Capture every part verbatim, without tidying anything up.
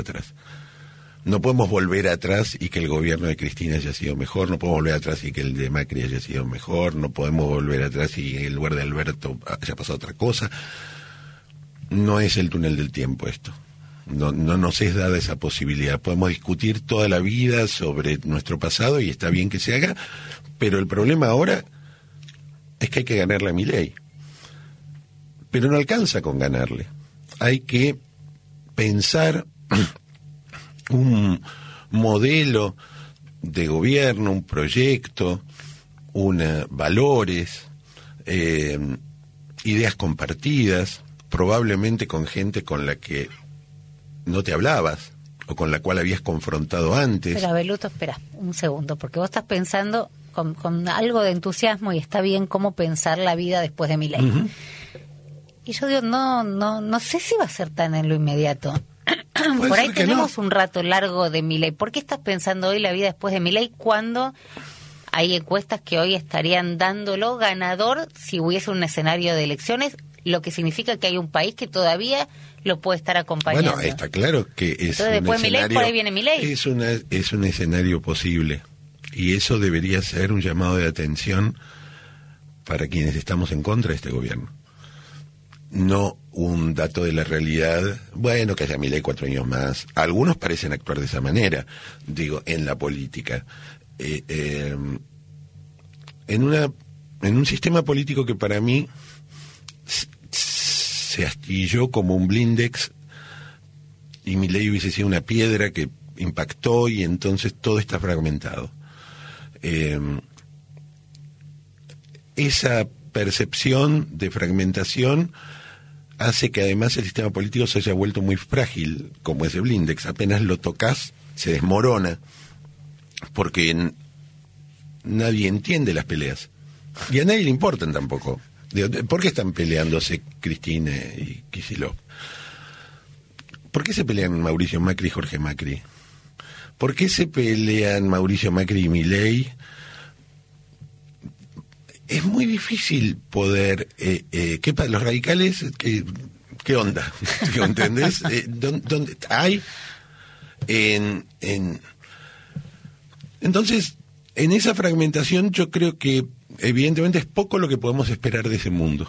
atrás. No podemos volver atrás y que el gobierno de Cristina haya sido mejor, no podemos volver atrás y que el de Macri haya sido mejor, no podemos volver atrás y en lugar de Alberto haya pasado otra cosa. No es el túnel del tiempo esto. No, no nos es dada esa posibilidad. Podemos discutir toda la vida sobre nuestro pasado y está bien que se haga, pero el problema ahora es que hay que ganarle a Milei. Pero no alcanza con ganarle. Hay que pensar un modelo de gobierno, un proyecto, una, valores, eh, ideas compartidas, probablemente con gente con la que no te hablabas o con la cual habías confrontado antes. Pero Beluto, espera un segundo, porque vos estás pensando con, con algo de entusiasmo y está bien cómo pensar la vida después de Milei. Uh-huh. Y yo digo, no, no, no sé si va a ser tan en lo inmediato. Por ahí tenemos no. un rato largo de Milei. ¿Por qué estás pensando hoy la vida después de Milei cuando hay encuestas que hoy estarían dándolo ganador si hubiese un escenario de elecciones, lo que significa que hay un país que todavía lo puede estar acompañando? Bueno, está claro que es Entonces, un después escenario, Milei, por ahí viene Milei. Es, una, es un escenario posible y eso debería ser un llamado de atención para quienes estamos en contra de este gobierno. No un dato de la realidad, bueno, que haya Milei cuatro años más. Algunos parecen actuar de esa manera, digo, en la política. Eh, eh, en una en un sistema político que para mí se astilló como un blindex y Milei hubiese sido una piedra que impactó y entonces todo está fragmentado. Eh, esa percepción de fragmentación hace que además el sistema político se haya vuelto muy frágil, como ese blindex. Apenas lo tocas, se desmorona, porque n- nadie entiende las peleas. Y a nadie le importan tampoco. ¿Por qué están peleándose Cristina y Kicillof? ¿Por qué se pelean Mauricio Macri y Jorge Macri? ¿Por qué se pelean Mauricio Macri y Milei? Es muy difícil poder... Eh, eh, ¿qué pa- los radicales? ¿Qué, qué onda? ¿Entendés? eh, ¿dónde, dónde hay? En, en... Entonces, en esa fragmentación yo creo que evidentemente es poco lo que podemos esperar de ese mundo.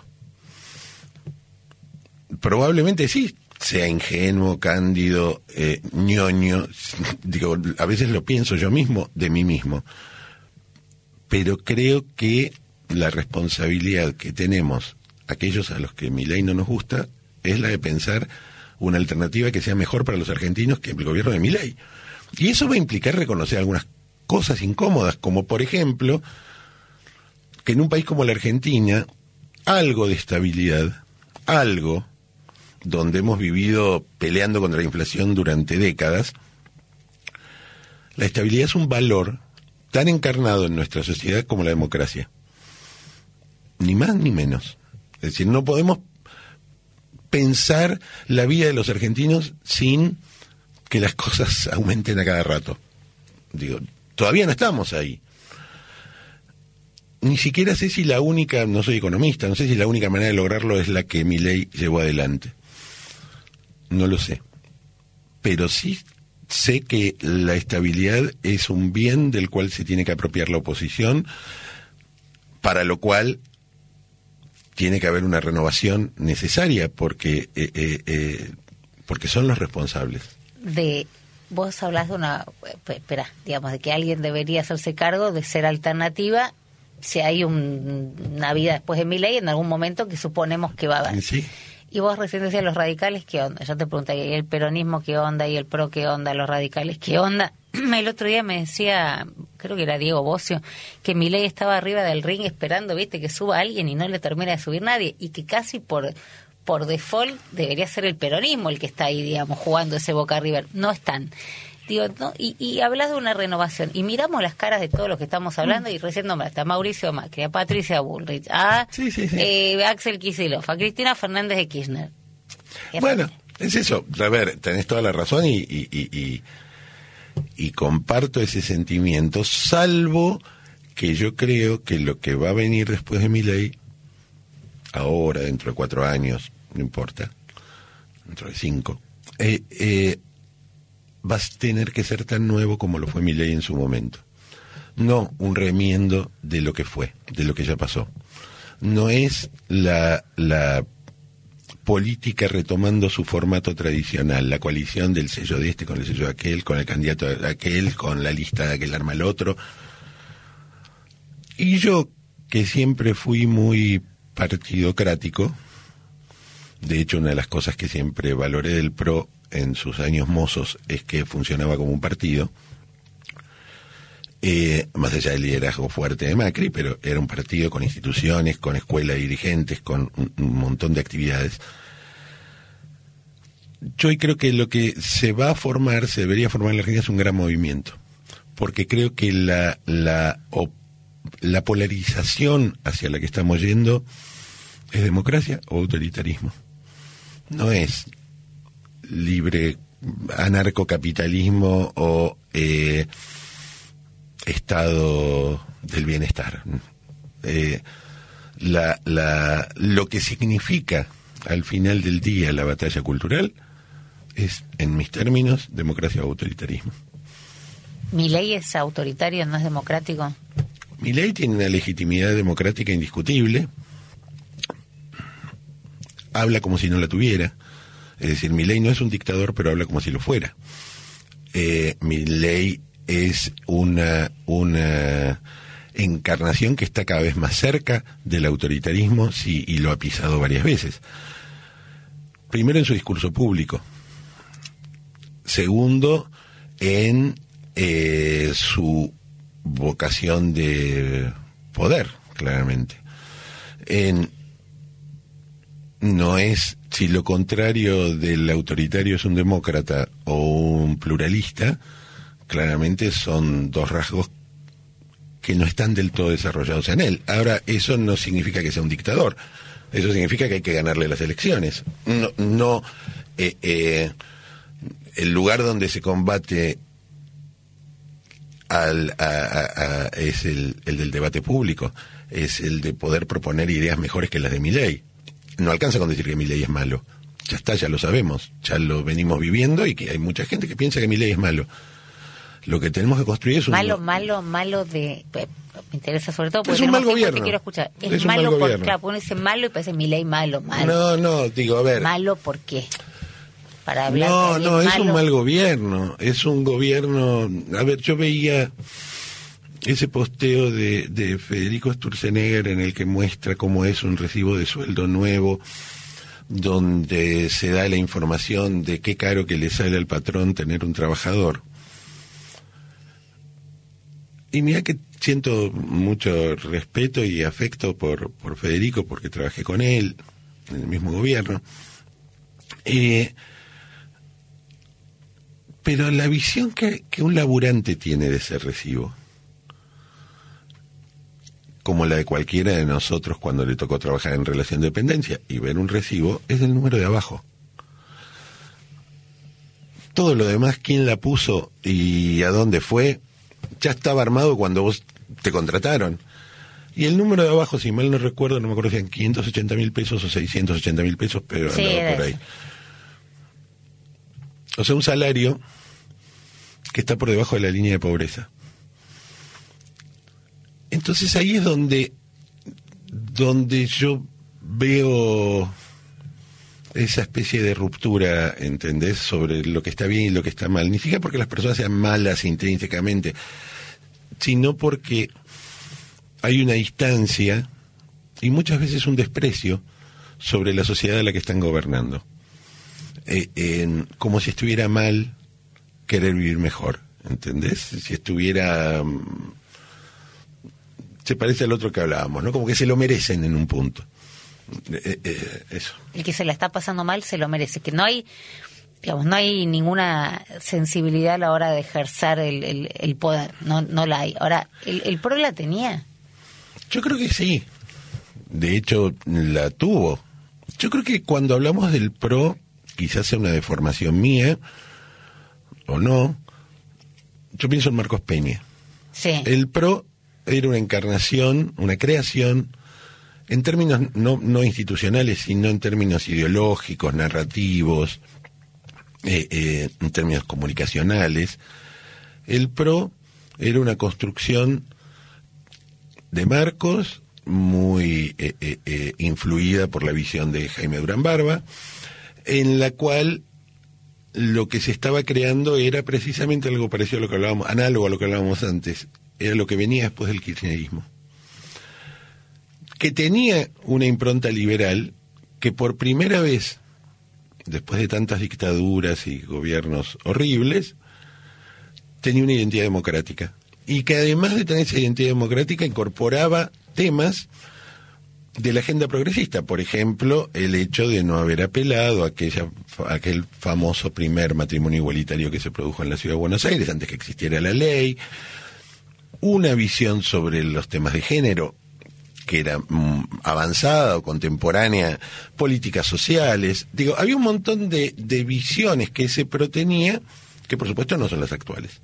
Probablemente sí, sea ingenuo, cándido, eh, ñoño, digo, a veces lo pienso yo mismo, de mí mismo. Pero creo que la responsabilidad que tenemos aquellos a los que Milei no nos gusta es la de pensar una alternativa que sea mejor para los argentinos que el gobierno de Milei. Y eso va a implicar reconocer algunas cosas incómodas, como por ejemplo que en un país como la Argentina algo de estabilidad, algo donde hemos vivido peleando contra la inflación durante décadas, la estabilidad es un valor tan encarnado en nuestra sociedad como la democracia. Ni más ni menos. Es decir, no podemos pensar la vida de los argentinos sin que las cosas aumenten a cada rato. Digo, todavía no estamos ahí. Ni siquiera sé si la única, no soy economista, no sé si la única manera de lograrlo es la que Milei llevó adelante. No lo sé. Pero sí sé que la estabilidad es un bien del cual se tiene que apropiar la oposición, para lo cual tiene que haber una renovación necesaria, porque eh, eh, eh, porque son los responsables. De vos hablás de una, espera, digamos, de que alguien debería hacerse cargo de ser alternativa si hay un, una vida después de Milei en algún momento que suponemos que va a haber. Sí. Y vos recién decías los radicales, ¿qué onda? Yo te pregunté, ¿y el peronismo qué onda? ¿Y el PRO qué onda? ¿Los radicales qué onda? El otro día me decía, creo que era Diego Bocio, que Milei estaba arriba del ring esperando, viste, que suba alguien y no le termina de subir nadie, y que casi por por default debería ser el peronismo el que está ahí, digamos, jugando ese Boca River. No están. Digo, no, y, y hablas de una renovación, y miramos las caras de todos los que estamos hablando, mm. y recién nombraste a Mauricio Macri, a Patricia Bullrich, a sí, sí, sí. Eh, Axel Kicillof, a Cristina Fernández de Kirchner. Bueno, es eso. A ver, tenés toda la razón y, y, y, y, y comparto ese sentimiento, salvo que yo creo que lo que va a venir después de Milei, ahora, dentro de cuatro años, no importa, dentro de cinco, eh, eh, vas a tener que ser tan nuevo como lo fue Milei en su momento. No un remiendo de lo que fue, de lo que ya pasó. No es la, la política retomando su formato tradicional, la coalición del sello de este con el sello de aquel, con el candidato de aquel, con la lista de aquel arma al otro. Y yo, que siempre fui muy partidocrático, de hecho una de las cosas que siempre valoré del PRO en sus años mozos es que funcionaba como un partido, eh, más allá del liderazgo fuerte de Macri, pero era un partido con instituciones, con escuela de dirigentes, con un, un montón de actividades. Yo creo que lo que se va a formar, se debería formar en la Argentina es un gran movimiento, porque creo que la, la, la polarización hacia la que estamos yendo es democracia o autoritarismo. No es libre anarcocapitalismo o eh, estado del bienestar. Eh, la, la, lo que significa al final del día la batalla cultural es, en mis términos, democracia o autoritarismo. ¿Milei es autoritario, no es democrático? Milei tiene una legitimidad democrática indiscutible. Habla como si no la tuviera. Es decir, Milei no es un dictador, pero habla como si lo fuera. Eh, Milei es una, una encarnación que está cada vez más cerca del autoritarismo, sí, y lo ha pisado varias veces. Primero en su discurso público. Segundo, en eh, su vocación de poder, claramente. En, no es, si lo contrario del autoritario es un demócrata o un pluralista, claramente son dos rasgos que no están del todo desarrollados en él. Ahora, eso no significa que sea un dictador. Eso significa que hay que ganarle las elecciones. No, no eh, eh, el lugar donde se combate al, a, a, a, es el, el del debate público, es el de poder proponer ideas mejores que las de Milei. No alcanza con decir que Milei es malo. Ya está, ya lo sabemos, ya lo venimos viviendo y que hay mucha gente que piensa que Milei es malo. Lo que tenemos que construir es un... Malo, malo, malo de... Me interesa sobre todo porque es un mal gobierno. Te quiero escuchar. Es, es malo porque, claro, uno dice malo y parece Milei malo, malo. No, no, digo, a ver... Malo, ¿por qué? Para hablar no, de no, es malo. un mal gobierno. Es un gobierno... A ver, yo veía ese posteo de, de Federico Sturzenegger en el que muestra cómo es un recibo de sueldo nuevo, donde se da la información de qué caro que le sale al patrón tener un trabajador. Y mira que siento mucho respeto y afecto por, por Federico, porque trabajé con él en el mismo gobierno. Eh, pero la visión que, que un laburante tiene de ese recibo, como la de cualquiera de nosotros cuando le tocó trabajar en relación de dependencia y ver un recibo, es el número de abajo. Todo lo demás, quién la puso y a dónde fue, ya estaba armado cuando vos te contrataron. Y el número de abajo, si mal no recuerdo, no me acuerdo si eran quinientos ochenta mil pesos o seiscientos ochenta mil pesos, pero sí, andaba por ahí. O sea, un salario que está por debajo de la línea de pobreza. Entonces ahí es donde, donde yo veo esa especie de ruptura, ¿entendés?, sobre lo que está bien y lo que está mal. Ni siquiera porque las personas sean malas intrínsecamente, sino porque hay una distancia y muchas veces un desprecio sobre la sociedad a la que están gobernando. Eh, en, como si estuviera mal querer vivir mejor, ¿entendés? Si estuviera... Se parece al otro que hablábamos, ¿no? Como que se lo merecen en un punto. Eh, eh, eso. El que se la está pasando mal se lo merece. Que no hay, digamos, no hay ninguna sensibilidad a la hora de ejercer el, el, el poder. No, no la hay. Ahora, ¿el, el PRO la tenía? Yo creo que sí. De hecho, la tuvo. Yo creo que cuando hablamos del PRO, quizás sea una deformación mía, o no, yo pienso en Marcos Peña. Sí. El PRO era una encarnación, una creación, en términos no, no institucionales, sino en términos ideológicos, narrativos, eh, eh, en términos comunicacionales, el PRO era una construcción de Marcos muy eh, eh, eh, influida por la visión de Jaime Durán Barba, en la cual lo que se estaba creando era precisamente algo parecido a lo que hablábamos, análogo a lo que hablábamos antes, era lo que venía después del kirchnerismo, que tenía una impronta liberal que por primera vez, después de tantas dictaduras y gobiernos horribles, tenía una identidad democrática, y que además de tener esa identidad democrática incorporaba temas de la agenda progresista, por ejemplo, el hecho de no haber apelado a aquella, a aquel famoso primer matrimonio igualitario que se produjo en la ciudad de Buenos Aires antes que existiera la ley, una visión sobre los temas de género que era mm, avanzada o contemporánea, políticas sociales, digo, había un montón de, de visiones que ese PRO tenía, que por supuesto no son las actuales.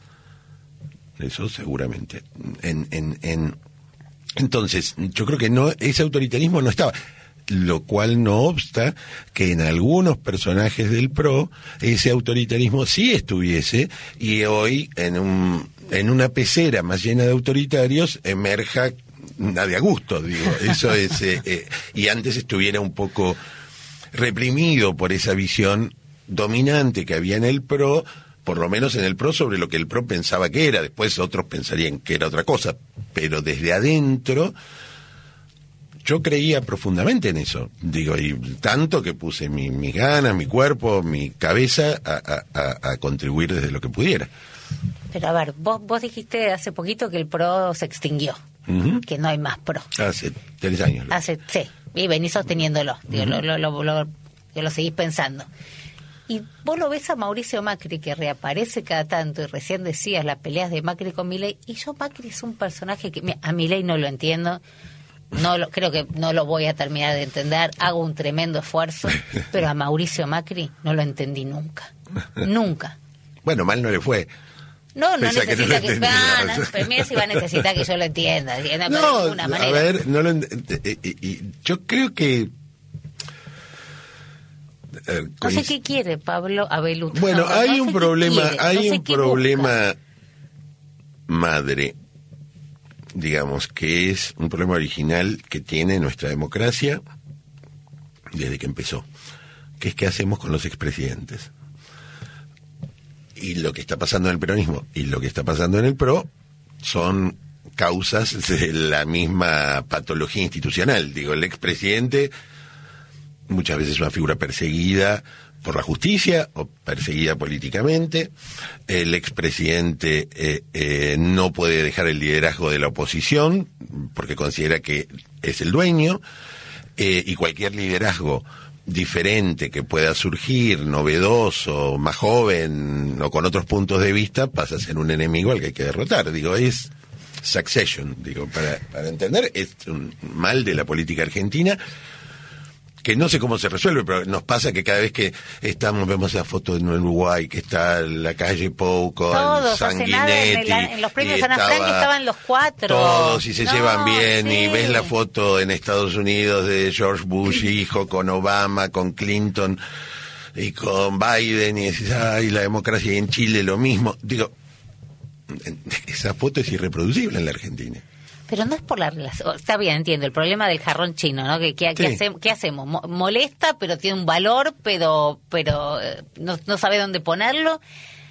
Eso seguramente. En, en, en, entonces, yo creo que no, ese autoritarismo no estaba. Lo cual no obsta que en algunos personajes del PRO ese autoritarismo sí estuviese, y hoy en un en una pecera más llena de autoritarios emerja nadie a gusto, digo. Eso es eh, eh, y antes estuviera un poco reprimido por esa visión dominante que había en el PRO, por lo menos en el PRO, sobre lo que el PRO pensaba que era. Después otros pensarían que era otra cosa, pero desde adentro yo creía profundamente en eso, digo, y tanto que puse mi, mis ganas, mi cuerpo, mi cabeza a, a, a contribuir desde lo que pudiera. Pero a ver, vos, vos dijiste hace poquito que el PRO se extinguió, uh-huh. que no hay más PRO. Hace tres años. Hace, sí, y venís sosteniéndolo, digo, uh-huh. lo, lo, lo, lo, que lo seguís pensando. Y vos lo ves a Mauricio Macri, que reaparece cada tanto, y recién decías las peleas de Macri con Milei, y yo Macri es un personaje que a Milei no lo entiendo, no lo, creo que no lo voy a terminar de entender, hago un tremendo esfuerzo, pero a Mauricio Macri no lo entendí nunca, nunca. Bueno, mal no le fue. No, no necesita que, no que ah, no, pero mira si va a necesitar que yo lo entienda, no, no, de ninguna manera. A ver, no lo ent- y, y, y, yo creo que Eh, no sé qué quiere Pablo Abeluto. Bueno, no, hay no un problema, quiere, hay no sé un problema busca. madre, digamos, que es un problema original que tiene nuestra democracia desde que empezó, que es qué hacemos con los expresidentes. Y lo que está pasando en el peronismo y lo que está pasando en el PRO son causas de la misma patología institucional. Digo, el expresidente muchas veces es una figura perseguida por la justicia o perseguida políticamente. El expresidente eh, eh, no puede dejar el liderazgo de la oposición porque considera que es el dueño, eh, y cualquier liderazgo diferente que pueda surgir, novedoso, más joven o con otros puntos de vista, pasa a ser un enemigo al que hay que derrotar. Digo, es Succession, digo, para, para entender, es un mal de la política argentina que no sé cómo se resuelve, pero nos pasa que cada vez que estamos, vemos la foto en Uruguay, que está la calle Pou con todos, Sanguinetti. En, el, en los premios Ana Frank estaban los cuatro. Todos, y se no, llevan bien, sí. Y ves la foto en Estados Unidos de George Bush, hijo, con Obama, con Clinton y con Biden, y decís, ay, la democracia, y en Chile lo mismo. Digo, esa foto es irreproducible en la Argentina. Pero no es por la relación, está bien, entiendo, el problema del jarrón chino, ¿no? ¿Qué, qué, sí. ¿qué, hace, qué hacemos? Molesta, pero tiene un valor, pero pero no, no sabe dónde ponerlo.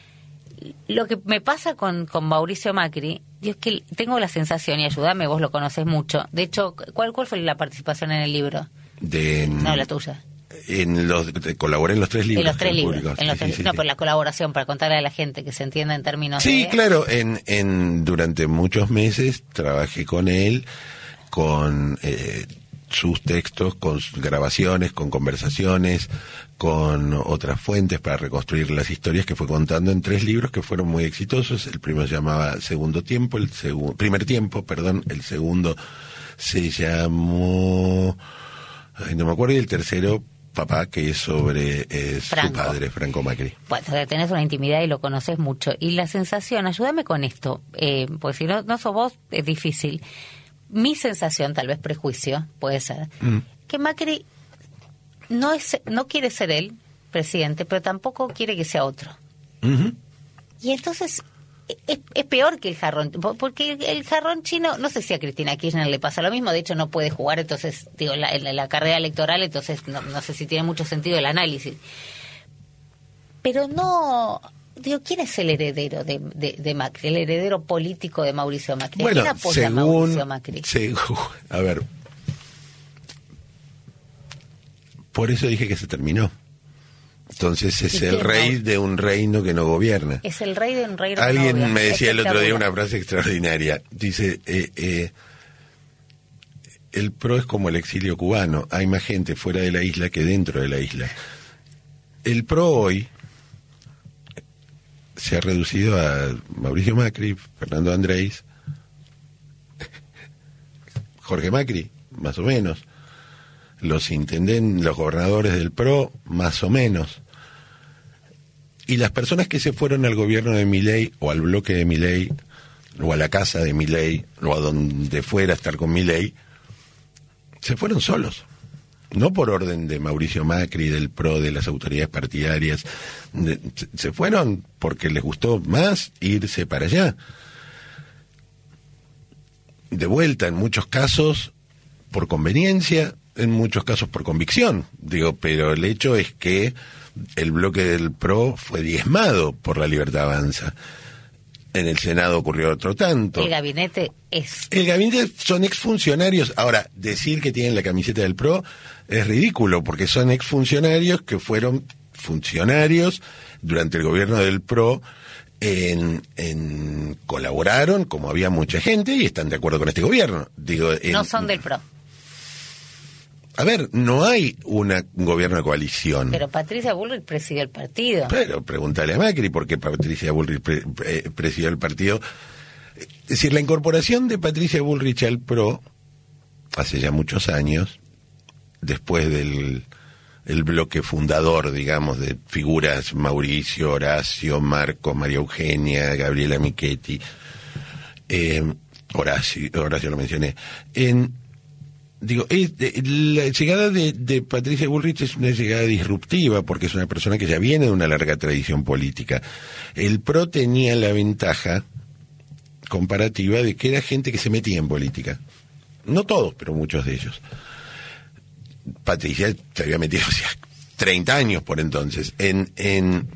Lo que me pasa con, con Mauricio Macri, yo es que tengo la sensación, y ayúdame, vos lo conocés mucho, de hecho, ¿cuál, cuál fue la participación en el libro? De... No, la tuya. En los, colaboré en los tres libros. En los tres libros. En los sí, tres, sí, no, sí. por la colaboración, para contarle a la gente que se entienda en términos sí, de... claro, en, en, durante muchos meses trabajé con él, con eh, sus textos, con sus grabaciones, con conversaciones, con otras fuentes para reconstruir las historias que fue contando en tres libros que fueron muy exitosos. El primero se llamaba Segundo Tiempo, el segundo, Primer Tiempo, perdón, el segundo se llamó, ay, no me acuerdo, y el tercero, Papá, que es sobre eh, su padre, Franco Macri. Bueno, tenés una intimidad y lo conoces mucho. Y la sensación, ayúdame con esto, eh, pues si no, no sos vos, es difícil. Mi sensación, tal vez prejuicio, puede ser, mm. que Macri no es, no quiere ser él, presidente, pero tampoco quiere que sea otro. Uh-huh. Y entonces es, es peor que el jarrón, porque el, el jarrón chino, no sé si a Cristina Kirchner le pasa lo mismo, de hecho no puede jugar, entonces, digo, la, la, la carrera electoral, entonces no, no sé si tiene mucho sentido el análisis. Pero no... Digo, ¿quién es el heredero de, de, de Macri? El heredero político de Mauricio Macri. Bueno, ¿Quién apoya según, a Mauricio Macri? Según, a ver, por eso dije que se terminó. Entonces es el rey no? de un reino que no gobierna. Es el rey de un reino Alguien que no gobierna. me decía el otro día una frase extraordinaria. Dice, eh, eh, el P R O es como el exilio cubano. Hay más gente fuera de la isla que dentro de la isla. El P R O hoy se ha reducido a Mauricio Macri, Fernando Andrés, Jorge Macri, más o menos, los intendentes, los gobernadores del P R O, más o menos, y las personas que se fueron al gobierno de Milei, o al bloque de Milei, o a la casa de Milei, o a donde fuera a estar con Milei, se fueron solos. No por orden de Mauricio Macri, del P R O, de las autoridades partidarias. De, se fueron porque les gustó más irse para allá. De vuelta, en muchos casos por conveniencia, en muchos casos por convicción. Digo, pero el hecho es que el bloque del P R O fue diezmado por La Libertad Avanza. En el Senado ocurrió otro tanto. El gabinete es... El gabinete son exfuncionarios. Ahora, decir que tienen la camiseta del P R O es ridículo, porque son exfuncionarios que fueron funcionarios durante el gobierno del P R O, en, en colaboraron, como había mucha gente, y están de acuerdo con este gobierno. Digo, en, no son del P R O. A ver, no hay una, un gobierno de coalición. Pero Patricia Bullrich presidió el partido. Pero pregúntale a Macri por qué Patricia Bullrich pre, pre, presidió el partido. Es decir, la incorporación de Patricia Bullrich al P R O, hace ya muchos años, después del el bloque fundador, digamos, de figuras Mauricio, Horacio, Marcos, María Eugenia, Gabriela Michetti, eh, Horacio, Horacio lo mencioné, en... Digo, es, la llegada de, de Patricia Bullrich es una llegada disruptiva, porque es una persona que ya viene de una larga tradición política. El P R O tenía la ventaja comparativa de que era gente que se metía en política. No todos, pero muchos de ellos. Patricia se había metido hacía treinta años por entonces. En, en...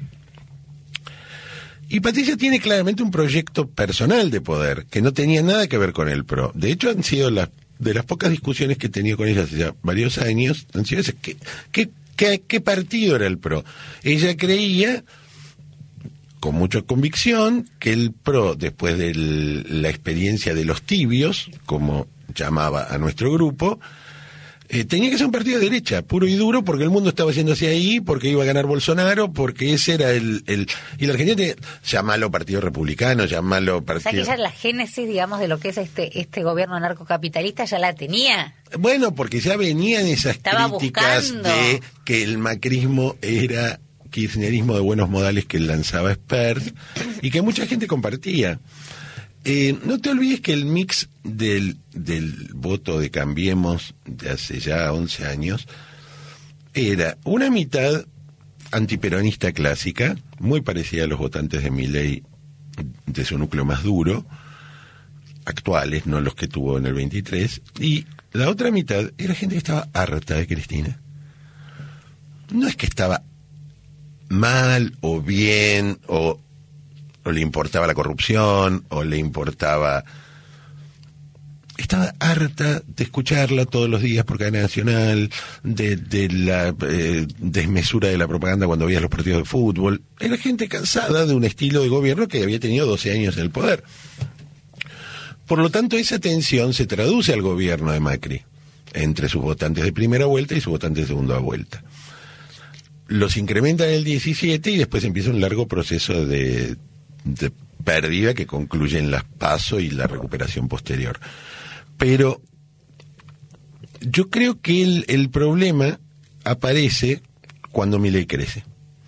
Y Patricia tiene claramente un proyecto personal de poder, que no tenía nada que ver con el P R O. De hecho, han sido las de las pocas discusiones que he tenido con ella hace ya varios años, han sido esas. ¿Qué, qué, qué, qué partido era el P R O? Ella creía, con mucha convicción, que el P R O, después de la experiencia de los tibios, como llamaba a nuestro grupo, eh, tenía que ser un partido de derecha, puro y duro, porque el mundo estaba yendo hacia ahí, porque iba a ganar Bolsonaro, porque ese era el... el y la Argentina tenía, llamalo Partido Republicano, llamalo Partido... O sea que ya la génesis, digamos, de lo que es este este gobierno narcocapitalista ya la tenía. Bueno, porque ya venían esas Estaba críticas buscando. De que el macrismo era kirchnerismo de buenos modales que lanzaba Spert, y que mucha gente compartía. Eh, no te olvides que el mix del, del voto de Cambiemos de hace ya once años era una mitad antiperonista clásica, muy parecida a los votantes de Milei, de su núcleo más duro, actuales, no los que tuvo en el veintitrés, y la otra mitad era gente que estaba harta de Cristina. No es que estaba mal o bien o... o le importaba la corrupción, o le importaba... Estaba harta de escucharla todos los días por cadena nacional, de, de la eh, desmesura de la propaganda cuando veía los partidos de fútbol. Era gente cansada de un estilo de gobierno que había tenido doce años en el poder. Por lo tanto, esa tensión se traduce al gobierno de Macri, entre sus votantes de primera vuelta y sus votantes de segunda vuelta. Los incrementan en el diecisiete y después empieza un largo proceso de... de pérdida que concluye en las PASO y la recuperación posterior. Pero yo creo que el, el problema aparece cuando Milei crece.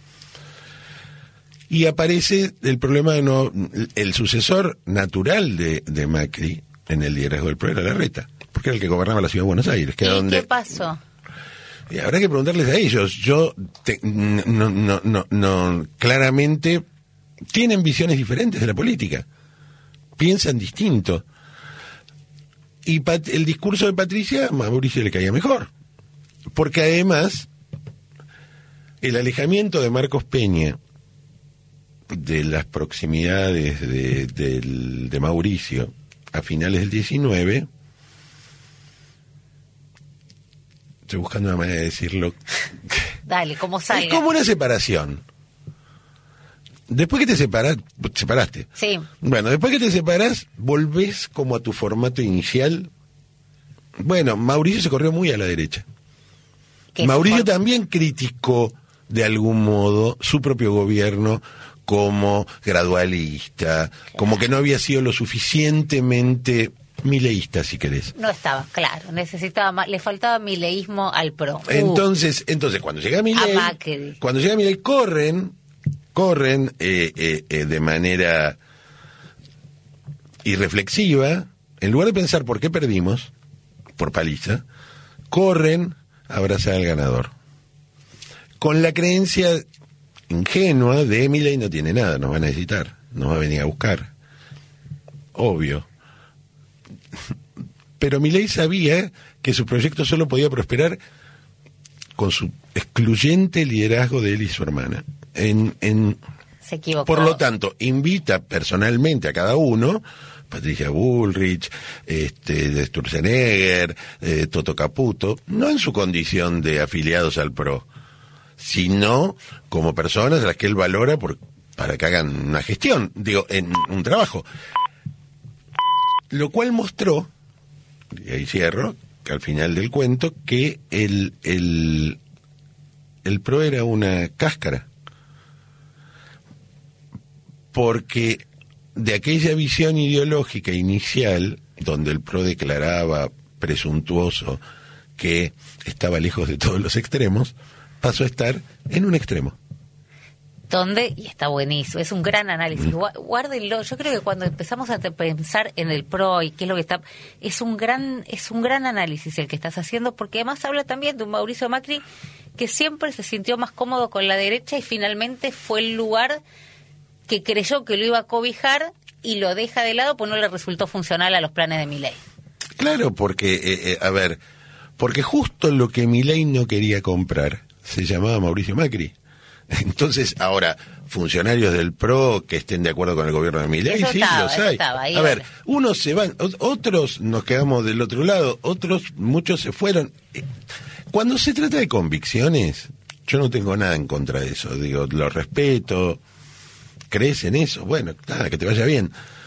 Y aparece el problema de no... El sucesor natural de, de Macri en el liderazgo del P R O era Larreta, porque era el que gobernaba la ciudad de Buenos Aires. Que ¿Y donde, qué pasó? Y habrá que preguntarles a ellos. Yo, te, no, no, no, no, claramente tienen visiones diferentes de la política. Piensan distinto. Y Pat, el discurso de Patricia, a Mauricio le caía mejor. Porque además, el alejamiento de Marcos Peña de las proximidades de, de, de, de Mauricio a finales del diecinueve, estoy buscando una manera de decirlo. Dale, como salga. Es como una separación. Después que te separas, separaste. Sí. Bueno, después que te separas, volvés como a tu formato inicial. Bueno, Mauricio se corrió muy a la derecha. Mauricio for... también criticó de algún modo su propio gobierno como gradualista, como que no había sido lo suficientemente mileísta, si querés. No estaba, claro, necesitaba más, le faltaba mileísmo al PRO. Uh. Entonces, entonces cuando llega Milei, cuando llega Milei corren, corren eh, eh, eh, de manera irreflexiva, en lugar de pensar por qué perdimos, por paliza, corren a abrazar al ganador. Con la creencia ingenua de Milei no tiene nada, nos va a necesitar, nos va a venir a buscar. Obvio. Pero Milei sabía que su proyecto solo podía prosperar con su excluyente liderazgo de él y su hermana. En, en, Se equivocó. Por lo tanto, invita personalmente a cada uno, Patricia Bullrich, este, Sturzenegger, eh, Toto Caputo, no en su condición de afiliados al PRO, sino como personas a las que él valora por, para que hagan una gestión, digo, en un trabajo. Lo cual mostró, y ahí cierro, que al final del cuento, que el, el, el PRO era una cáscara. Porque de aquella visión ideológica inicial, donde el PRO declaraba presuntuoso que estaba lejos de todos los extremos, pasó a estar en un extremo. ¿Dónde? Y está buenísimo, es un gran análisis. Guárdenlo. Yo creo que cuando empezamos a pensar en el PRO y qué es lo que está, es un gran, es un gran análisis el que estás haciendo, porque además habla también de un Mauricio Macri que siempre se sintió más cómodo con la derecha y finalmente fue el lugar que creyó que lo iba a cobijar y lo deja de lado, pues no le resultó funcional a los planes de Milei. Claro, porque, eh, eh, a ver, porque justo lo que Milei no quería comprar se llamaba Mauricio Macri. Entonces, ahora, funcionarios del PRO que estén de acuerdo con el gobierno de Milei, sí, estaba, los hay. Estaba, a ver, vale. Unos se van, otros nos quedamos del otro lado, otros, muchos se fueron. Cuando se trata de convicciones, yo no tengo nada en contra de eso, digo, lo respeto, crees en eso, bueno, nada, que te vaya bien.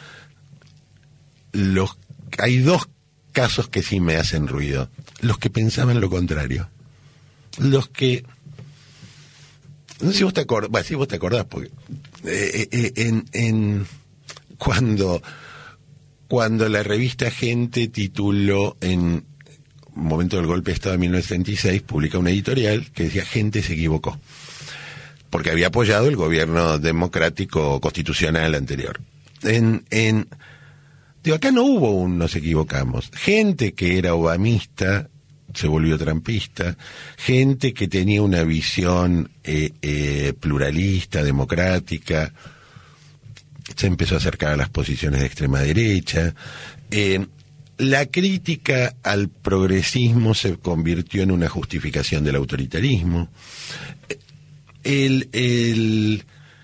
Los, hay dos casos que sí me hacen ruido, los que pensaban lo contrario. Los que, no sé si vos te acordás, bueno, si vos te acordás, porque eh, eh, en, en cuando cuando la revista Gente tituló en momento del golpe de Estado de mil novecientos setenta y seis, publica una editorial que decía Gente se equivocó, porque había apoyado el gobierno democrático constitucional anterior. En, en, digo, acá no hubo un nos equivocamos. Gente que era obamista se volvió trampista, gente que tenía una visión eh, eh, pluralista, democrática, se empezó a acercar a las posiciones de extrema derecha. Eh, la crítica al progresismo se convirtió en una justificación del autoritarismo. El, el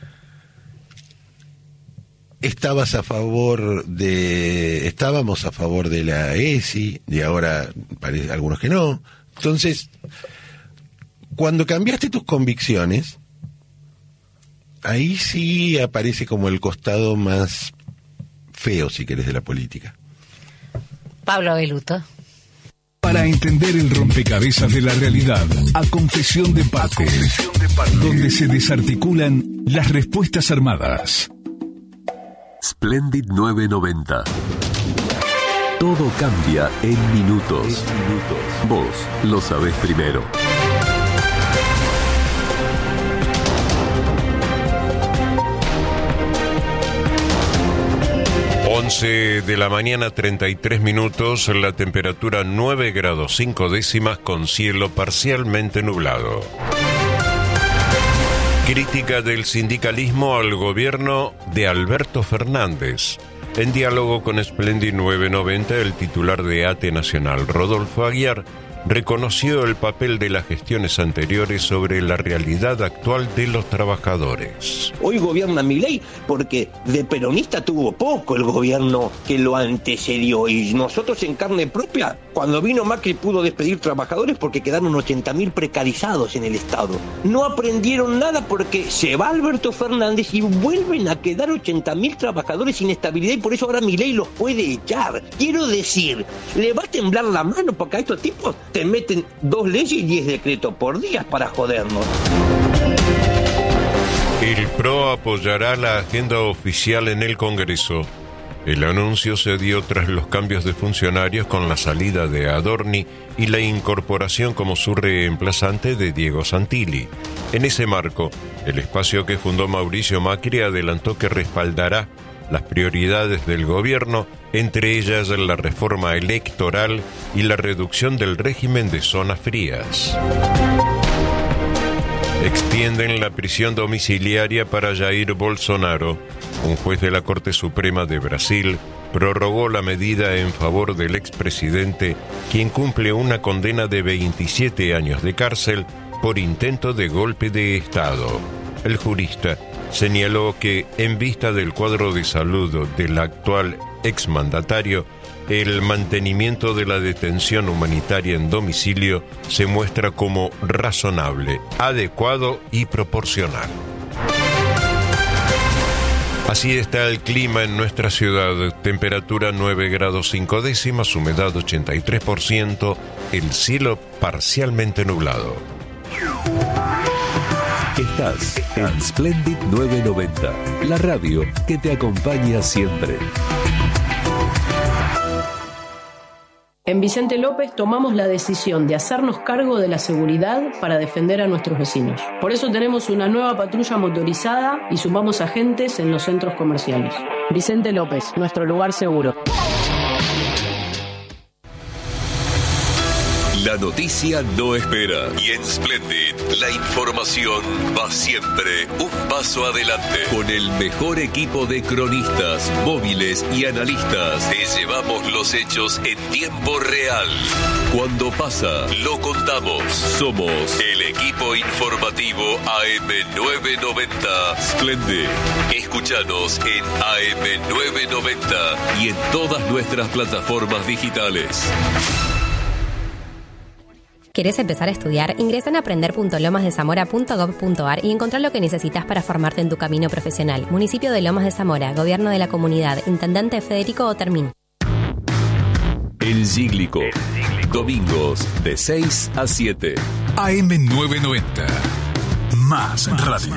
estabas a favor de, estábamos a favor de la E S I, y ahora parece algunos que no. Entonces, cuando cambiaste tus convicciones, ahí sí aparece como el costado más feo, si querés, de la política. Pablo Beluto. Para entender el rompecabezas de la realidad, a confesión de parte, donde se desarticulan las respuestas armadas. Splendid nueve noventa. Todo cambia en minutos. Vos lo sabés primero. once de la mañana, treinta y tres minutos, la temperatura nueve grados cinco décimas con cielo parcialmente nublado. Crítica del sindicalismo al gobierno de Alberto Fernández. En diálogo con Splendid nueve noventa, el titular de ATE Nacional, Rodolfo Aguiar, reconoció el papel de las gestiones anteriores sobre la realidad actual de los trabajadores. Hoy gobierna Milei porque de peronista tuvo poco el gobierno que lo antecedió, y nosotros en carne propia, cuando vino Macri pudo despedir trabajadores porque quedaron ochenta mil precarizados en el Estado. No aprendieron nada porque se va Alberto Fernández y vuelven a quedar ochenta mil trabajadores sin estabilidad, y por eso ahora Milei los puede echar. Quiero decir, le va a temblar la mano porque a estos tipos te meten dos leyes y diez decretos por día para jodernos. El P R O apoyará la agenda oficial en el Congreso. El anuncio se dio tras los cambios de funcionarios con la salida de Adorni y la incorporación como su reemplazante de Diego Santilli. En ese marco, el espacio que fundó Mauricio Macri adelantó que respaldará las prioridades del gobierno, entre ellas la reforma electoral y la reducción del régimen de zonas frías. Extienden la prisión domiciliaria para Jair Bolsonaro. Un juez de la Corte Suprema de Brasil prorrogó la medida en favor del expresidente, quien cumple una condena de veintisiete años de cárcel por intento de golpe de Estado. El jurista señaló que, en vista del cuadro de salud del actual exmandatario, el mantenimiento de la detención humanitaria en domicilio se muestra como razonable, adecuado y proporcional. Así está el clima en nuestra ciudad. Temperatura nueve grados cinco décimas, humedad ochenta y tres por ciento, el cielo parcialmente nublado. Estás en Splendid nueve noventa, la radio que te acompaña siempre. En Vicente López tomamos la decisión de hacernos cargo de la seguridad para defender a nuestros vecinos. Por eso tenemos una nueva patrulla motorizada y sumamos agentes en los centros comerciales. Vicente López, nuestro lugar seguro. La noticia no espera y en Splendid la información va siempre un paso adelante. Con el mejor equipo de cronistas, móviles y analistas te llevamos los hechos en tiempo real. Cuando pasa, lo contamos. Somos el equipo informativo A M nueve noventa Splendid. Escúchanos en A M nueve noventa y en todas nuestras plataformas digitales. ¿Querés empezar a estudiar? Ingresa en aprender punto lomas de zamora punto gob punto ar y encontrá lo que necesitas para formarte en tu camino profesional. Municipio de Lomas de Zamora, Gobierno de la Comunidad, Intendente Federico Otermín. El Cíglico. Domingos de seis a siete. A M nueve noventa. Más radio.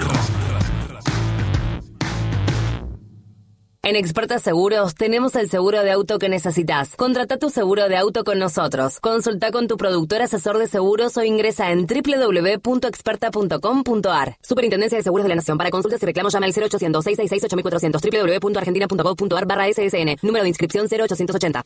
En Experta Seguros tenemos el seguro de auto que necesitas. Contrata tu seguro de auto con nosotros. Consulta con tu productor asesor de seguros o ingresa en doble u doble u doble u punto experta punto com punto ar. Superintendencia de Seguros de la Nación. Para consultas y reclamos llama al cero ochocientos, seiscientos sesenta y seis, ocho mil cuatrocientos. doble u doble u doble u punto argentina punto gov punto ar barra S S N. Número de inscripción cero ochocientos ochenta.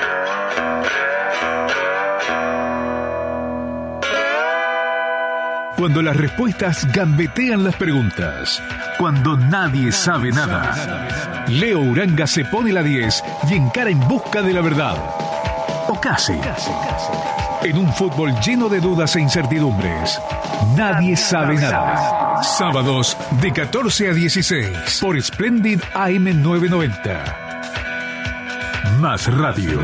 Cuando las respuestas gambetean las preguntas. Cuando nadie sabe nada. Leo Uranga se pone la diez y encara en busca de la verdad. O casi. En un fútbol lleno de dudas e incertidumbres. Nadie sabe nada. Sábados de catorce a dieciséis por Splendid A M nueve noventa. Más radio.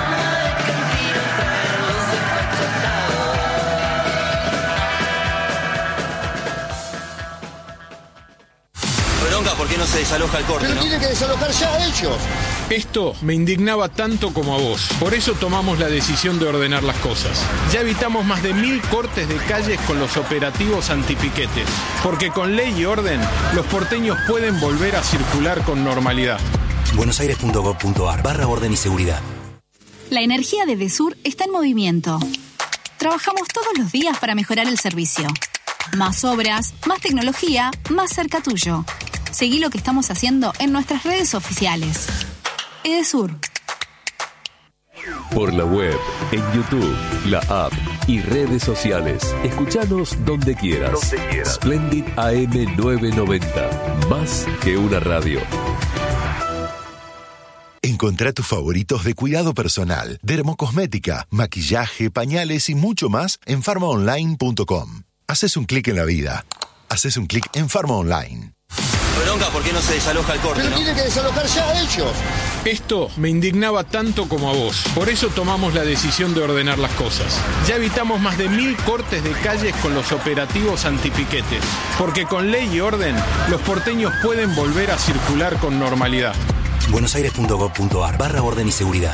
¿Por qué no se desaloja el corte? Pero ¿no? tiene que desalojar ya ellos. Esto me indignaba tanto como a vos. Por eso tomamos la decisión de ordenar las cosas. Ya evitamos más de mil cortes de calles con los operativos antipiquetes. Porque con ley y orden, los porteños pueden volver a circular con normalidad. buenosaires punto gob punto ar barra orden y seguridad. La energía de Desur está en movimiento. Trabajamos todos los días para mejorar el servicio. Más obras, más tecnología, más cerca tuyo. Seguí lo que estamos haciendo en nuestras redes oficiales. Edesur. Por la web, en YouTube, la app y redes sociales. Escuchanos donde quieras. Donde quieras. Splendid A M novecientos noventa. Más que una radio. Encontrá tus favoritos de cuidado personal, dermocosmética, maquillaje, pañales y mucho más en farma online punto com. Haces un clic en la vida. Haces un clic en Farma Online. Bronca, ¿por qué no se desaloja el corte? Pero ¿no? tiene que desalojar ya ellos. Esto me indignaba tanto como a vos. Por eso tomamos la decisión de ordenar las cosas. Ya evitamos más de mil cortes de calles con los operativos antipiquetes. Porque con ley y orden, los porteños pueden volver a circular con normalidad. buenosaires punto gov punto ar barra orden y seguridad.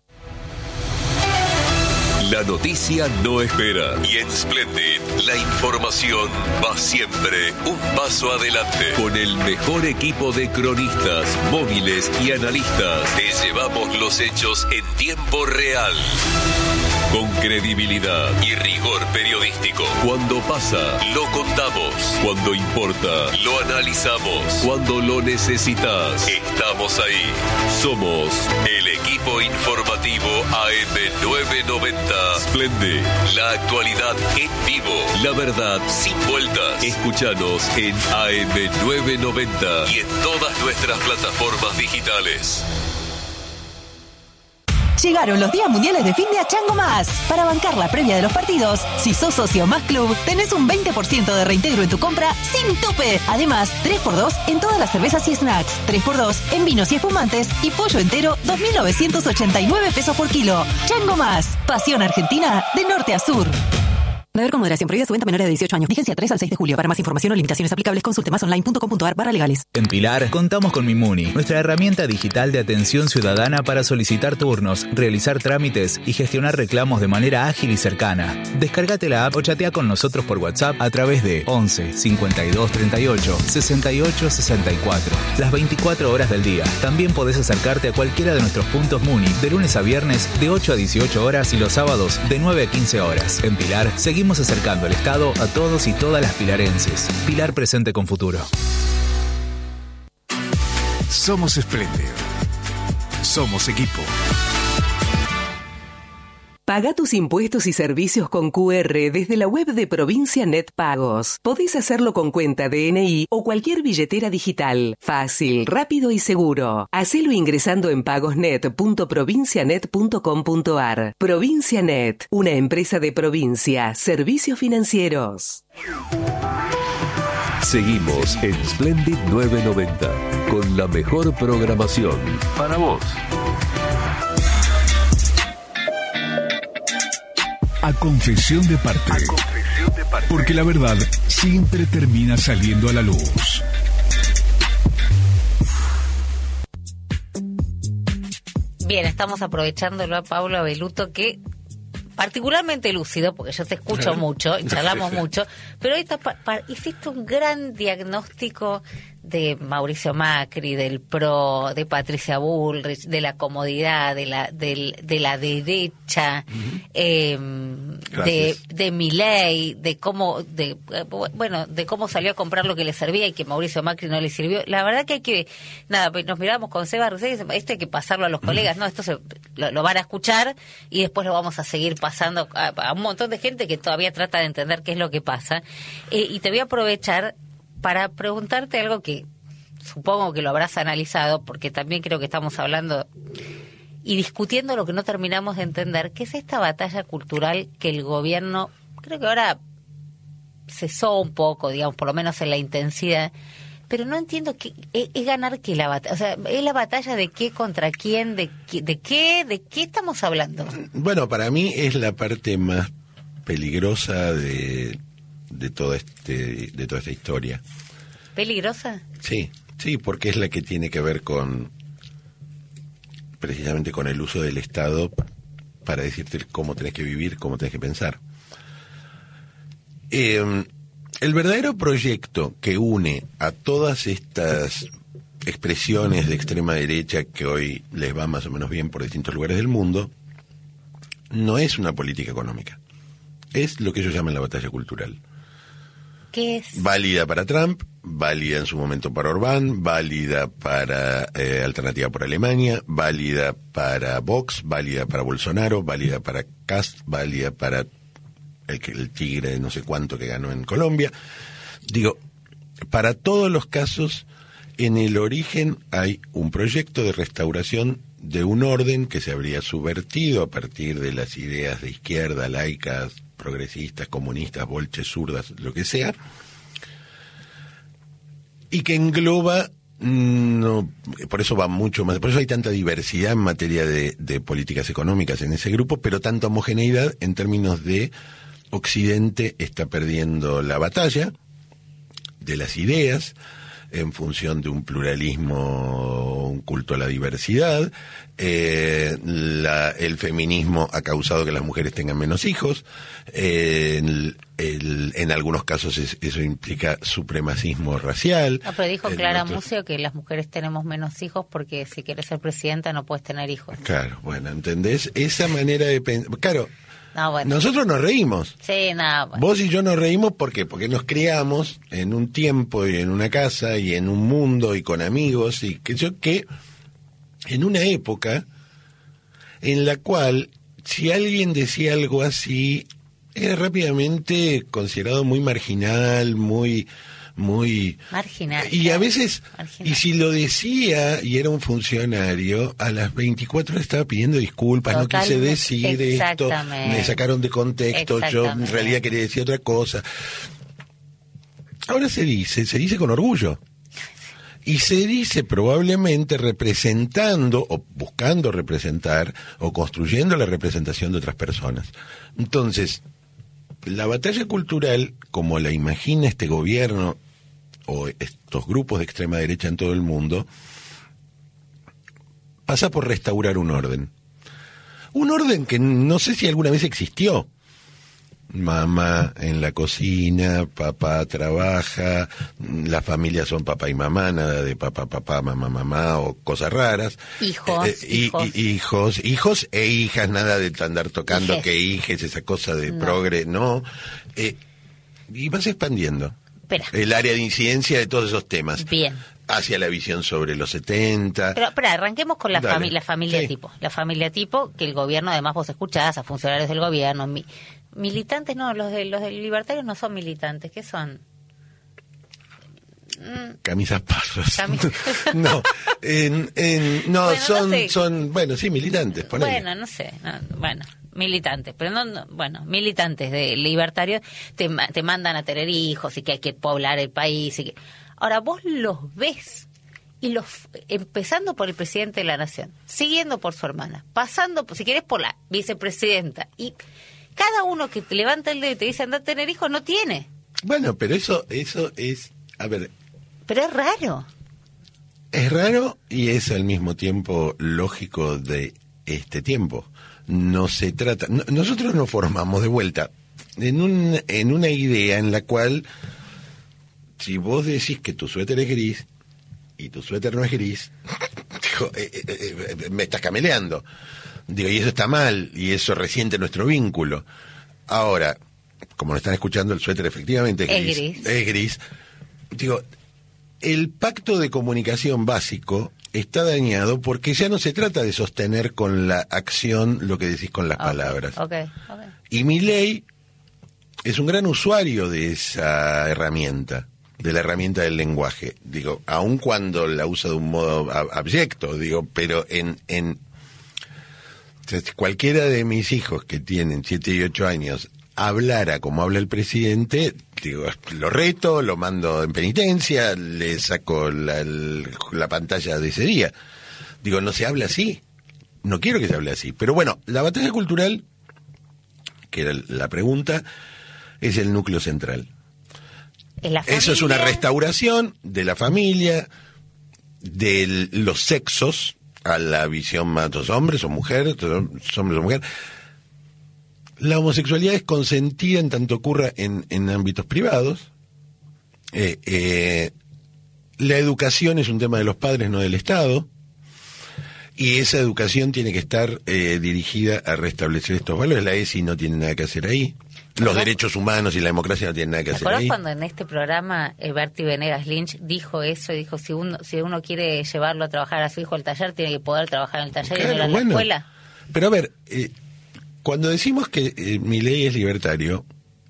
La noticia no espera y en Splendid la información va siempre un paso adelante. Con el mejor equipo de cronistas, móviles y analistas, te llevamos los hechos en tiempo real. Con credibilidad y rigor periodístico. Cuando pasa, lo contamos. Cuando importa, lo analizamos. Cuando lo necesitas, estamos ahí. Somos el equipo informativo A M novecientos noventa. Splendid, la actualidad en vivo. La verdad sin vueltas. Escúchanos en A M novecientos noventa y en todas nuestras plataformas digitales. Llegaron los días mundiales de fin de a Chango Más. Para bancar la previa de los partidos, si sos socio Más Club, tenés un veinte por ciento de reintegro en tu compra sin tope. Además, tres por dos en todas las cervezas y snacks, tres por dos en vinos y espumantes y pollo entero, dos mil novecientos ochenta y nueve pesos por kilo. Chango Más, pasión argentina de norte a sur. Beber con moderación, prohibida su venta a menores de dieciocho años. Vigencia tres al seis de julio. Para más información o limitaciones aplicables, consulte más online punto com punto ar barra legales. En Pilar, contamos con Mimuni, nuestra herramienta digital de atención ciudadana para solicitar turnos, realizar trámites y gestionar reclamos de manera ágil y cercana. Descárgate la app o chatea con nosotros por WhatsApp a través de once cincuenta y dos treinta y ocho sesenta y ocho sesenta y cuatro. Las veinticuatro horas del día. También podés acercarte a cualquiera de nuestros puntos Muni de lunes a viernes de ocho a dieciocho horas y los sábados de nueve a quince horas. En Pilar, seguimos acercando el Estado a todos y todas las pilarenses. Pilar presente con futuro. Somos Splendid. Somos equipo. Paga tus impuestos y servicios con Q R desde la web de Provincia Net Pagos. Podés hacerlo con cuenta D N I o cualquier billetera digital. Fácil, rápido y seguro. Hacelo ingresando en pagosnet punto provincianet punto com punto ar. Provincia Net, una empresa de provincia, servicios financieros. Seguimos en Splendid novecientos noventa con la mejor programación para vos. A confesión de parte. A confesión de parte. Porque la verdad siempre termina saliendo a la luz. Bien, estamos aprovechándolo a Pablo Abeluto, que particularmente lúcido, porque yo te escucho mucho, y charlamos mucho, pero ahorita pa- pa- hiciste un gran diagnóstico de Mauricio Macri, del P R O, de Patricia Bullrich, de la comodidad, de la del, de la derecha, uh-huh. eh, de, de Milei, de cómo, de bueno, de cómo salió a comprar lo que le servía y que Mauricio Macri no le sirvió. La verdad que hay que, nada, nos miramos con Seba Rosell y esto hay que pasarlo a los uh-huh. colegas, no, esto se, lo, lo van a escuchar y después lo vamos a seguir pasando a, a un montón de gente que todavía trata de entender qué es lo que pasa. Eh, y te voy a aprovechar para preguntarte algo que supongo que lo habrás analizado, porque también creo que estamos hablando y discutiendo lo que no terminamos de entender, que es esta batalla cultural que el gobierno, creo que ahora cesó un poco, digamos, por lo menos en la intensidad, pero no entiendo qué es, es ganar qué la batalla, o sea, es la batalla de qué contra quién, de qué, de qué, de qué estamos hablando. Bueno, para mí es la parte más peligrosa de de todo este de toda esta historia. ¿Peligrosa? Sí, sí, porque es la que tiene que ver con precisamente con el uso del Estado para decirte cómo tenés que vivir, cómo tenés que pensar. Eh, el verdadero proyecto que une a todas estas expresiones de extrema derecha que hoy les va más o menos bien por distintos lugares del mundo no es una política económica, es lo que ellos llaman la batalla cultural. ¿Qué es? Válida para Trump, válida en su momento para Orbán, válida para eh, Alternativa por Alemania, válida para Vox, válida para Bolsonaro, válida para Kast, válida para el, el tigre de no sé cuánto que ganó en Colombia. Digo, para todos los casos, en el origen hay un proyecto de restauración de un orden que se habría subvertido a partir de las ideas de izquierda, laicas, progresistas, comunistas, bolches, zurdas, lo que sea, y que engloba, no, por eso va mucho más, por eso hay tanta diversidad en materia de, de políticas económicas en ese grupo, pero tanta homogeneidad en términos de Occidente está perdiendo la batalla de las ideas en función de un pluralismo, un culto a la diversidad. Eh, la, el feminismo ha causado que las mujeres tengan menos hijos. Eh, el, el, en algunos casos es, eso implica supremacismo racial. No, pero dijo en Clara otros... Mucio que las mujeres tenemos menos hijos porque si quieres ser presidenta no puedes tener hijos. Claro, bueno, ¿entendés? Esa manera de pensar... Claro, no, bueno. Nosotros nos reímos. Sí, nada. Bueno. Vos y yo nos reímos ¿por qué? Porque nos criamos en un tiempo y en una casa y en un mundo y con amigos y que yo que en una época en la cual si alguien decía algo así era rápidamente considerado muy marginal, muy muy marginal. Y a veces, marginal. Y si lo decía y era un funcionario, a las veinticuatro horas estaba pidiendo disculpas, no quise decir esto, me sacaron de contexto, yo en realidad quería decir otra cosa. Ahora se dice, se dice con orgullo. Y se dice probablemente representando o buscando representar o construyendo la representación de otras personas. Entonces, la batalla cultural, como la imagina este gobierno o estos grupos de extrema derecha en todo el mundo, pasa por restaurar un orden. Un orden que no sé si alguna vez existió. Mamá en la cocina, papá trabaja, las familias son papá y mamá, nada de papá, papá, mamá, mamá o cosas raras. Hijos, eh, eh, hijos. Y, hijos, hijos e hijas, nada de andar tocando Hijes. que hijes, esa cosa de No. progre, no. Eh, y vas expandiendo Espera. el área de incidencia de todos esos temas. Bien. Hacia la visión sobre los setenta. Pero, espera, arranquemos con la, Dale. fami- la familia Sí. tipo. La familia tipo, que el gobierno, además vos escuchás a funcionarios del gobierno, mi- militantes, no, los de los de libertarios no son militantes, ¿qué son? Mm, Camisas parras. Camisas- no, en, en- no, Bueno, no son, sé. son, bueno, sí, militantes, ponele. Bueno, no sé, no, bueno, militantes, pero no, no, bueno, militantes de libertarios te, ma- te mandan a tener hijos y que hay que poblar el país. Y que... Ahora, vos los ves, y los empezando por el presidente de la nación, siguiendo por su hermana, pasando, si querés, por la vicepresidenta, y cada uno que te levanta el dedo y te dice anda a tener hijos, no tiene. Bueno, pero eso, eso es, a ver, Pero es raro. es raro y es al mismo tiempo lógico de este tiempo. No se trata, no- nosotros nos formamos de vuelta en un, en una idea en la cual si vos decís que tu suéter es gris y tu suéter no es gris, digo, eh, eh, eh, me estás cameleando. Digo, y eso está mal, y eso resiente nuestro vínculo. Ahora, como lo están escuchando, el suéter efectivamente es Es gris. gris. Es gris. Digo, el pacto de comunicación básico está dañado porque ya no se trata de sostener con la acción lo que decís con las Ok, palabras. ok, ok. Y Milei es un gran usuario de esa herramienta, de la herramienta del lenguaje. Digo, aun cuando la usa de un modo ab- abyecto, digo, pero en, en o sea, si cualquiera de mis hijos que tienen siete y ocho años hablara como habla el presidente, digo, lo reto, lo mando en penitencia, le saco la, el- la pantalla de ese día. Digo, no se habla así. No quiero que se hable así. Pero bueno, la batalla cultural, que era la pregunta, es el núcleo central. Es la Eso es una familia. restauración de la familia, de los sexos, a la visión más dos hombres o mujeres, dos hombres o mujeres. La homosexualidad es consentida en tanto ocurra en, en ámbitos privados. Eh, eh, la educación es un tema de los padres, no del Estado. Y esa educación tiene que estar eh, dirigida a restablecer estos valores. La E S I no tiene nada que hacer ahí. Los derechos humanos y la democracia no tienen nada que ¿Te hacer acuerdas ahí. cuando en este programa eh, Bertie Venegas Lynch dijo eso y dijo si uno si uno quiere llevarlo a trabajar a su hijo al taller, tiene que poder trabajar en el taller Claro, y no ir a la bueno. escuela? Pero a ver, eh, cuando decimos que eh, Milei es libertario,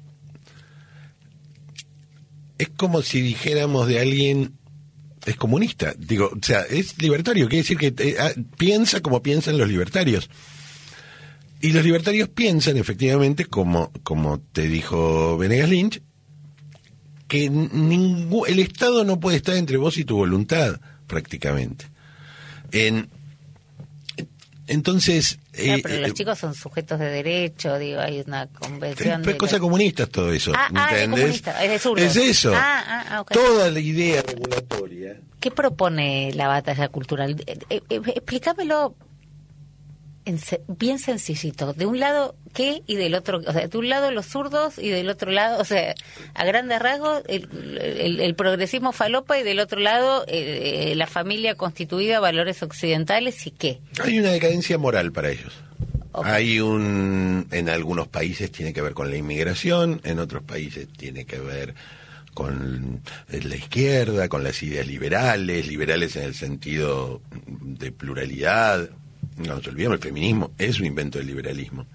es como si dijéramos de alguien es comunista. Digo, o sea, es libertario, quiere decir que eh, ah, piensa como piensan los libertarios. Y los libertarios piensan, efectivamente, como, como te dijo Venegas Lynch, que ningún, el Estado no puede estar entre vos y tu voluntad, prácticamente. En, entonces... Claro, eh, pero eh, los chicos son sujetos de derecho, digo, hay una convención es de... cosa comunista todo eso, Ah, ah, es ¿entendés? comunista, es de zurdos. Es eso. Ah, ah, ah, ok. Toda la idea regulatoria. ¿Qué propone la batalla cultural? Eh, eh, eh, explícamelo en se- bien sencillito. De un lado, ¿qué? Y del otro, o sea, de un lado los zurdos y del otro lado, o sea, a grandes rasgos, el, el, el progresismo falopa y del otro lado, eh, la familia constituida, valores occidentales y qué. Hay una decadencia moral para ellos. Okay. Hay un... En algunos países tiene que ver con la inmigración, en otros países tiene que ver con la izquierda, con las ideas liberales, liberales en el sentido de pluralidad. No nos olvidemos, el feminismo es un invento del liberalismo.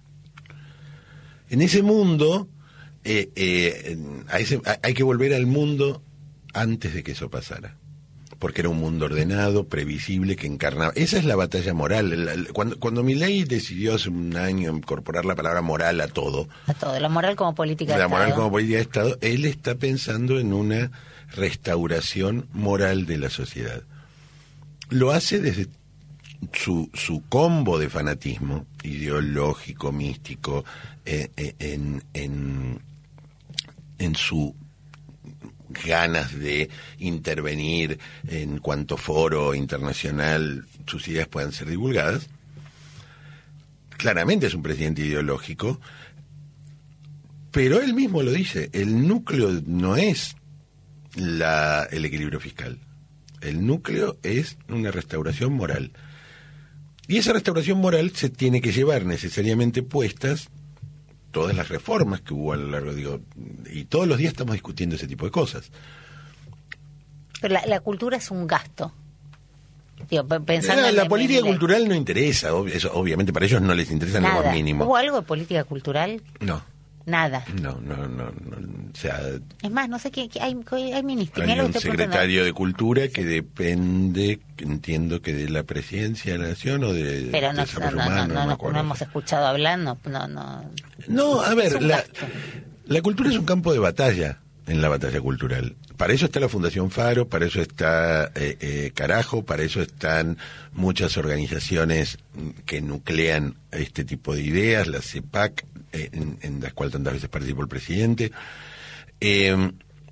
En ese mundo, eh, eh, a ese, a, hay que volver al mundo antes de que eso pasara. Porque era un mundo ordenado, previsible, que encarnaba... Esa es la batalla moral. El, el, cuando, cuando Milei decidió hace un año incorporar la palabra moral a todo... A todo, la moral como política de la Estado. moral como política de Estado, él está pensando en una restauración moral de la sociedad. Lo hace desde su, su combo de fanatismo ideológico, místico, eh, eh, en, en, en su ganas de intervenir en cuanto foro internacional sus ideas puedan ser divulgadas. Claramente es un presidente ideológico, pero él mismo lo dice, el núcleo no es la, el equilibrio fiscal, el núcleo es una restauración moral. Y esa restauración moral se tiene que llevar necesariamente puestas todas las reformas que hubo a lo largo, digo, y todos los días estamos discutiendo ese tipo de cosas. Pero la, la cultura es un gasto. Digo, pensando la, en la el- política en el- cultural no interesa, ob- eso, obviamente para ellos no les interesa en lo Nada. más mínimo. ¿Hubo algo de política cultural? No, Nada. no, no, no, no, o sea, Es más, no sé qué, qué- hay, hay ministros. hay Mirá lo un que estoy preguntando. secretario de Cultura que depende, entiendo que de la presidencia de la Nación o de Pero no, Desarrollo no, no, Humano, no, no me no, acuerdo. no hemos escuchado hablando. No, no. No, a Es ver, un la, gasto. la cultura es un campo de batalla en la batalla cultural. Para eso está la Fundación Faro, para eso está eh, eh, Carajo, para eso están muchas organizaciones que nuclean este tipo de ideas, la CEPAC, eh, en, en las cuales tantas veces participó el presidente. Eh,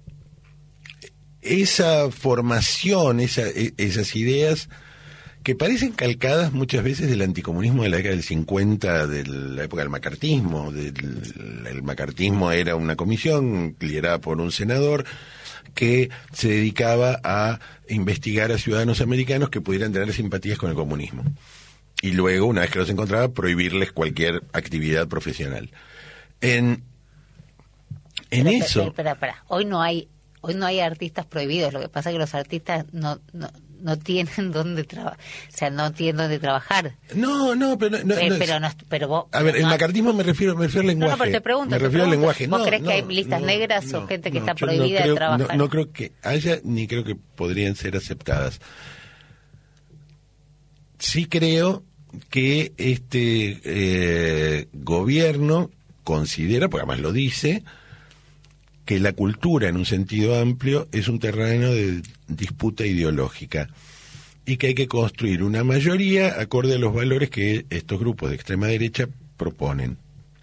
esa formación, esa, e- esas ideas que parecen calcadas muchas veces del anticomunismo de la década del cincuenta, de la época del macartismo. Del, el macartismo era una comisión liderada por un senador que se dedicaba a investigar a ciudadanos americanos que pudieran tener simpatías con el comunismo. Y luego, una vez que los encontraba, prohibirles cualquier actividad profesional. En, en Pero, eso... Espera, espera, espera. Hoy no hay, hoy no hay artistas prohibidos. Lo que pasa es que los artistas no, no, no tienen dónde trabajar, o sea, no tienen dónde trabajar. No, no, pero no, Eh, no es- pero no, pero vos. A ver, el no- macartismo me refiero, me refiero al No, lenguaje. no, pero te pregunto. Me te refiero al pregunto. lenguaje. ¿Vos No, crees no, que hay listas no, negras no, o gente que no, está yo no prohibida creo- de trabajar? No, no creo que haya, ni creo que podrían ser aceptadas. Sí creo que este eh, gobierno considera, porque además lo dice, que la cultura en un sentido amplio es un terreno de disputa ideológica y que hay que construir una mayoría acorde a los valores que estos grupos de extrema derecha proponen.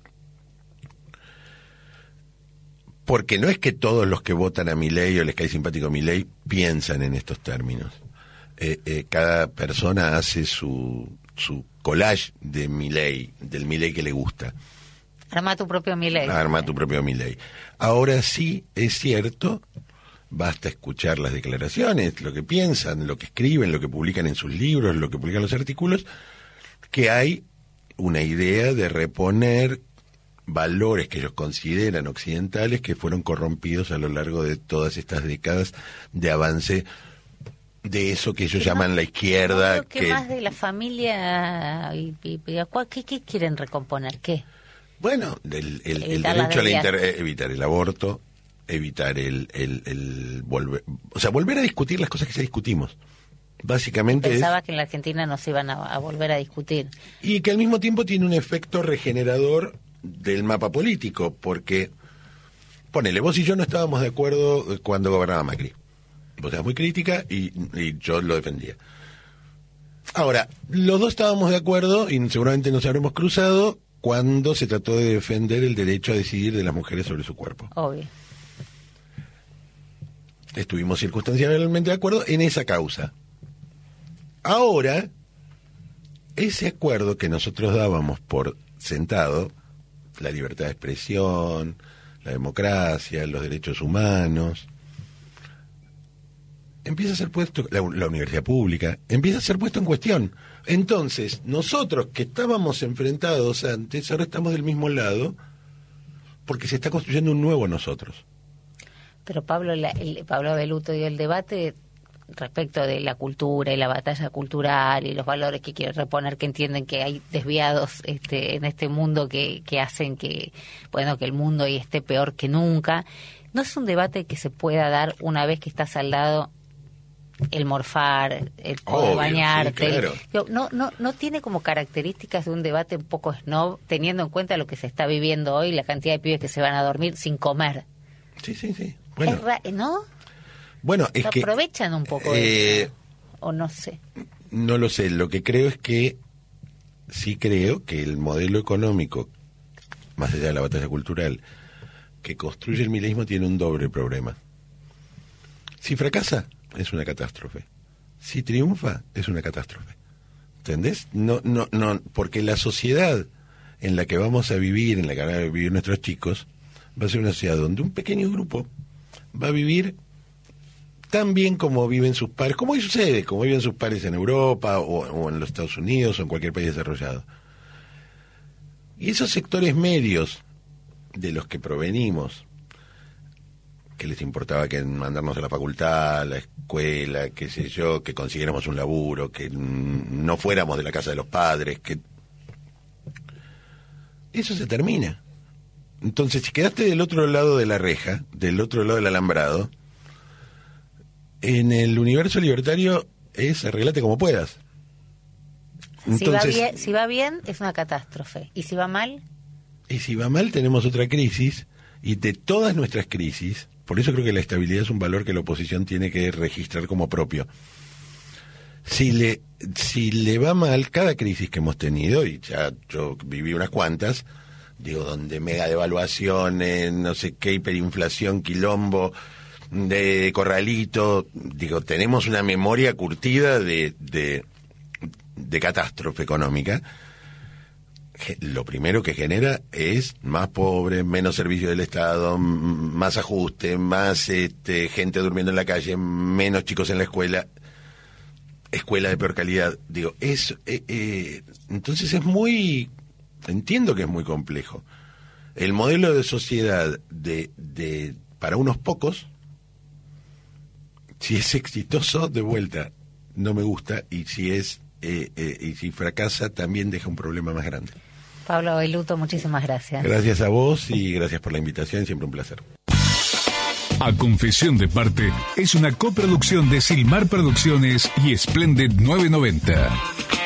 Porque no es que todos los que votan a Milei o les cae simpático a Milei piensan en estos términos. Eh, eh, cada persona hace su, su collage de Milei, del Milei que le gusta. Arma tu propio Milei. Arma tu propio Milei. Ahora sí, es cierto, basta escuchar las declaraciones, lo que piensan, lo que escriben, lo que publican en sus libros, lo que publican los artículos, que hay una idea de reponer valores que ellos consideran occidentales que fueron corrompidos a lo largo de todas estas décadas de avance de eso que ellos Pero llaman no, la izquierda. No, ¿qué que más de la familia? Y, y, y, ¿qué, ¿Qué quieren recomponer? ¿Qué? Bueno, el, el, el Evitar derecho a la la inter, evitar el aborto, evitar el, el, el volver, o sea, volver a discutir las cosas que ya discutimos. Básicamente Pensaba es, que en la Argentina no se iban a, a volver a discutir. y que al mismo tiempo tiene un efecto regenerador del mapa político, porque, ponele, vos y yo no estábamos de acuerdo cuando gobernaba Macri. Vos eras muy crítica y, y yo lo defendía. Ahora, los dos estábamos de acuerdo, y seguramente nos habremos cruzado, cuando se trató de defender el derecho a decidir de las mujeres sobre su cuerpo. Obvio. Estuvimos circunstancialmente de acuerdo en esa causa. Ahora, ese acuerdo que nosotros dábamos por sentado, la libertad de expresión, la democracia, los derechos humanos, empieza a ser puesto, la, la universidad pública, empieza a ser puesto en cuestión. Entonces, nosotros que estábamos enfrentados antes, ahora estamos del mismo lado, porque se está construyendo un nuevo nosotros. Pero Pablo, la, el, Pablo Beluto dio el debate respecto de la cultura y la batalla cultural y los valores que quiere reponer, que entienden que hay desviados este, en este mundo que, que hacen que, bueno, que el mundo hoy esté peor que nunca. ¿No es un debate que se pueda dar una vez que estás al lado el morfar, el poder Obvio, bañarte? sí, claro. el, no, no, no tiene como características de un debate un poco snob, teniendo en cuenta lo que se está viviendo hoy, la cantidad de pibes que se van a dormir sin comer. Sí, sí, sí. Bueno, Es ra- ¿no? bueno es ¿Lo que... aprovechan un poco eh, eso? O no sé. No lo sé, lo que creo es que sí creo que el modelo económico, más allá de la batalla cultural, que construye el mileísmo tiene un doble problema. Si fracasa, es una catástrofe. Si triunfa, es una catástrofe. ¿Entendés? No, no, no, porque la sociedad en la que vamos a vivir, en la que van a vivir nuestros chicos, va a ser una sociedad donde un pequeño grupo va a vivir tan bien como viven sus pares, como hoy sucede, como viven sus pares en Europa o, o en los Estados Unidos o en cualquier país desarrollado. Y esos sectores medios de los que provenimos, que les importaba que mandarnos a la facultad, a la escuela, qué sé yo, que consiguiéramos un laburo, que mm, no fuéramos de la casa de los padres, que eso se termina. Entonces, si quedaste del otro lado de la reja, del otro lado del alambrado, en el universo libertario es arreglate como puedas. Entonces, si, va bien, si va bien, es una catástrofe. ¿Y si va mal? Y si va mal, tenemos otra crisis. Y de todas nuestras crisis, por eso creo que la estabilidad es un valor que la oposición tiene que registrar como propio. Si le, si le va mal, cada crisis que hemos tenido, y ya yo viví unas cuantas, digo, donde mega devaluaciones, no sé qué, hiperinflación, quilombo, de corralito, digo, tenemos una memoria curtida de, de, de catástrofe económica. Lo primero que genera es más pobres, menos servicio del Estado, más ajuste, más este, gente durmiendo en la calle, menos chicos en la escuela, escuela de peor calidad. Digo, es, eh, eh, entonces es muy... Entiendo que es muy complejo. El modelo de sociedad de, de para unos pocos, si es exitoso, de vuelta, no me gusta, y si es eh, eh, y si fracasa, también deja un problema más grande. Pablo Beluto, muchísimas gracias. Gracias a vos y gracias por la invitación, siempre un placer. A Confesión de Parte es una coproducción de Silmar Producciones y Splendid novecientos noventa.